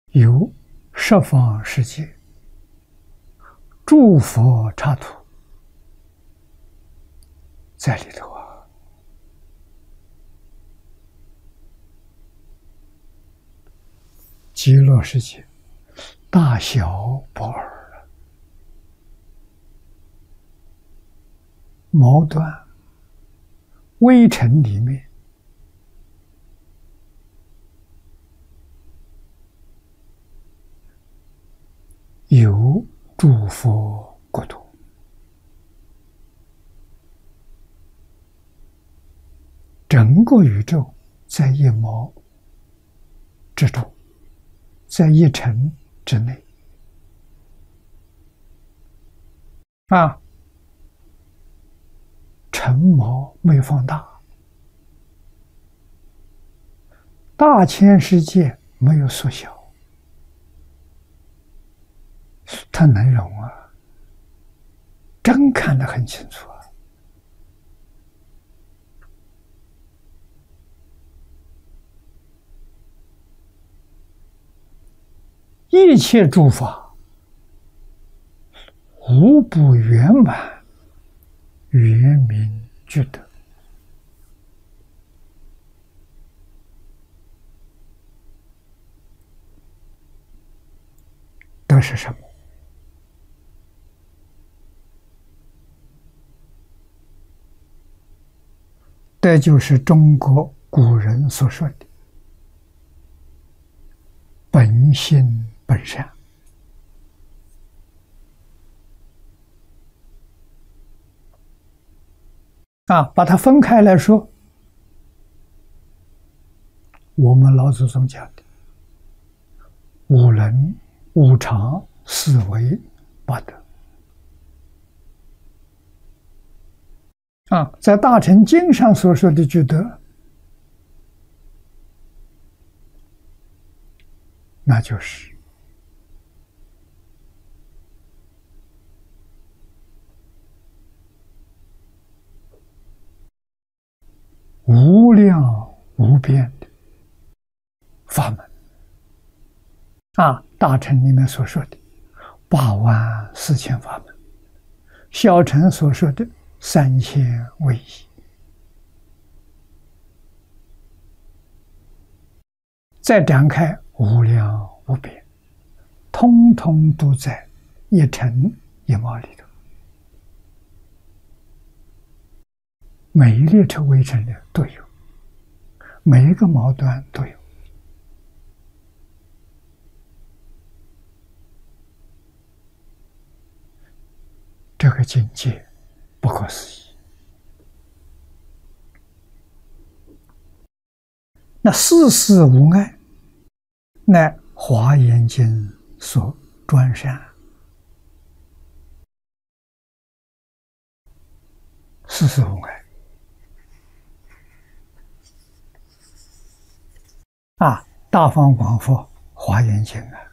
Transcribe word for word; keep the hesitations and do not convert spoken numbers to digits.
有十方世界诸佛刹土在里头啊，极乐世界大小不二了，毛端微尘里面有诸佛国土，整个宇宙在一毛之中，在一尘之内啊，尘毛没放大，大千世界没有缩小，它能容啊，真看得很清楚啊。一切诸法无不圆满，圆明具德。德是什么？这就是中国古人所说的本性本善啊，把它分开来说，我们老祖宗讲的五伦、五常、四维、八德啊，在大乘经上所说的具德，那就是无量无边的法门啊，大乘里面所说的八万四千法门，小乘所说的三千位一，再展开无量无边，通通都在一尘一毛里头，每一列车微尘的都有，每一个毛端都有。这个境界不可思议。那世事无碍，乃华严经所专善。世事无碍啊，大方广佛华严经啊，